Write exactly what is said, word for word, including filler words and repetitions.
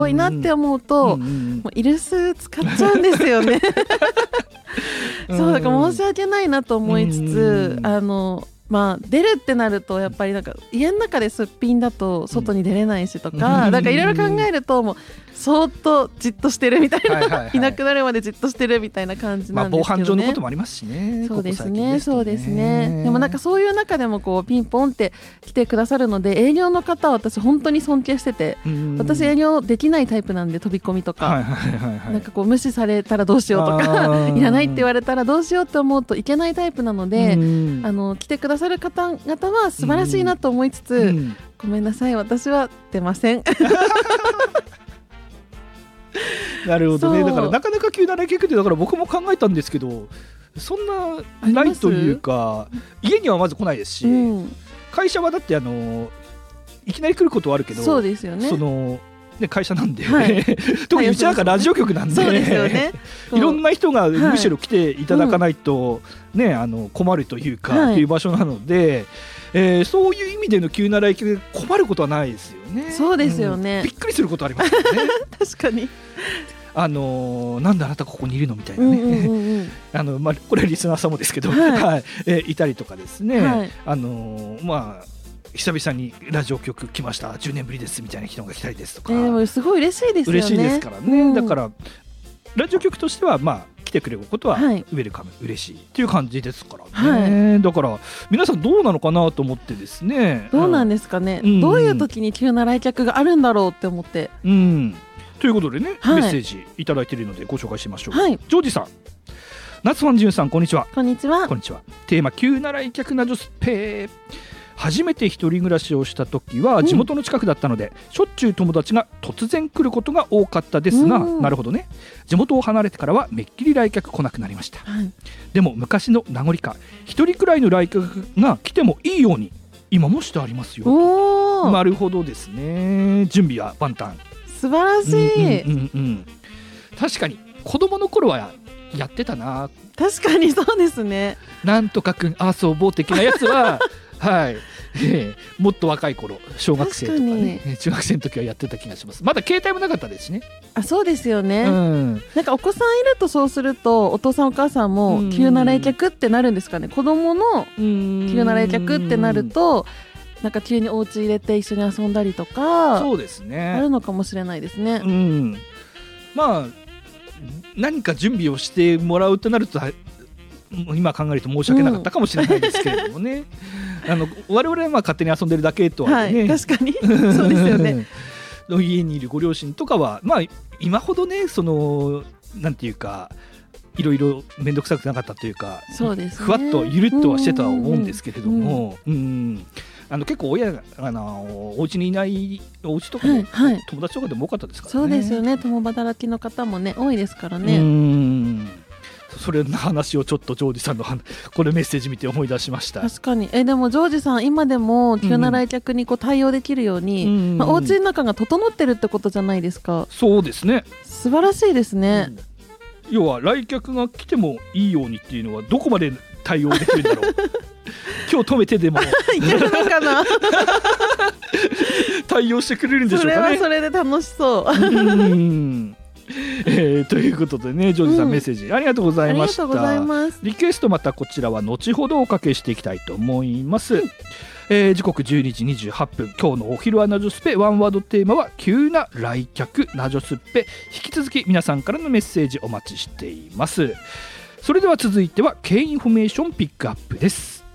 多いなって思うと、 うんうんうん、 もうイルス使っちゃうんですよねそうだから申し訳ないなと思いつつ、うんうん、あのまあ、出るってなるとやっぱりなんか家の中ですっぴんだと外に出れないしとか、うん、なんかいろいろ考えるともうそーっとじっとしてるみたいな、はいはいはい、いなくなるまでじっとしてるみたいな感じなんですけどね、まあ、 防犯上のこともありますしね。 そうですね、 ここ最近ですとね、 そうですね。でもなんかそういう中でもこうピンポンって来てくださるので、営業の方は私本当に尊敬してて、私営業できないタイプなんで、飛び込みとか、はいはいはいはい、なんかこう無視されたらどうしようとかいらないって言われたらどうしようって思うといけないタイプなので、あの来てくださる方々は素晴らしいなと思いつつ、うん、ごめんなさい私は出ませんなるほどね。だからなかなか急な来客って、だから僕も考えたんですけど、そんなないというか、家にはまず来ないですし、うん、会社はだってあのいきなり来ることはあるけど、 そうですよね、 そのね、会社なんで、はい、特にうちなんかラジオ局なんで、 そうですよねいろんな人がむしろ来ていただかないと、はいね、あの困るというか、はい、っていう場所なので、えー、そういう意味での急な来客で困ることはないですよね。 そうですよね、 うん、びっくりすることありますよね確かに、 あのー、なんであなたここにいるのみたいなね、うんうんうんうん、あのまあ、これはリスナーさんもですけど、はいはいえー、いたりとかですね、はい、あのー、まあ久々にラジオ局来ましたじゅうねんぶりですみたいな人が来たりですとか、えー、すごい嬉しいですよね。 嬉しいですからね、うん、だからラジオ局としてはまあ来てくれることはウェルカム、はい、嬉しいっていう感じですからね、はい、だから皆さんどうなのかなと思ってですね。 どうなんですかね、うん、どういう時に急な来客があるんだろうって思って、 うん、ということでね、はい、メッセージいただいているのでご紹介しましょう、はい、ジョージさん、夏ファンジュンさん、こんにちは。 こんにちは。 こんにちは。テーマ急な来客な女スペ。初めて一人暮らしをした時は地元の近くだったので、うん、しょっちゅう友達が突然来ることが多かったですが、うん、なるほどね。地元を離れてからはめっきり来客来なくなりました、はい、でも昔の名残か一人くらいの来客が来てもいいように今もしてありますよ。なるほどですね。準備は万端。 素晴らしい、 うんうんうんうん、確かに子供の頃はやってたな。 確かにそうですね。 なんとかくん遊ぼう的なやつははい、えー、もっと若い頃小学生とかね、中学生の時はやってた気がします。まだ携帯もなかったですしね。 あ、そうですよね、うん、なんかお子さんいるとそうするとお父さんお母さんも急な来客ってなるんですかね。子供の急な来客ってなるとなんか急にお家入れて一緒に遊んだりとか、 そうですね、 あるのかもしれないですね、 うん、まあ何か準備をしてもらうとなると今考えると申し訳なかったかもしれないですけれどもね、うん、あの我々はまあ勝手に遊んでるだけとはね、 はい、確かにそうですよね家にいるご両親とかは、まあ、今ほどねそのなんていうかいろいろ面倒くさくなかったというか、 そうですね、 ふわっとゆるっとはしてたとは思うんですけれども、うんうんうんあの結構親があのお家にいないお家とか、ねはいはい、友達とかでも多かったですからね。 そうですよね。共働きの方もね多いですからね。 うーんそれの話をちょっとジョージさんのこれメッセージ見て思い出しました。 確かにえでもジョージさん今でも急な来客にこう対応できるように、うんまあ、お家の中が整ってるってことじゃないですか。 そうですね。 素晴らしいですね、うん、 要は来客が来てもいいようにっていうのはどこまで対応できるんだろう今日止めてでもいけるのかな対応してくれるんでしょうかね。 それはそれで楽しそううんえー、ということでねジョージさん、うん、メッセージありがとうございました。 ありがとうございます。 リクエストまたこちらは後ほどおかけしていきたいと思います、うんえー、時刻じゅうにじにじゅうはっぷん、今日のお昼はナジョスペワンワードテーマは急な来客ナジョスペ。引き続き皆さんからのメッセージお待ちしています。それでは続いては K インフォメーションピックアップです。